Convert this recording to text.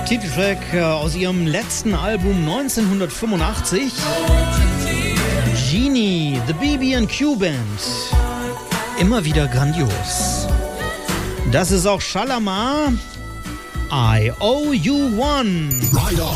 Titeltrack aus ihrem letzten Album 1985. Genie, The BB&Q Band. Immer wieder grandios. Das ist auch Shalamar. I Owe You One.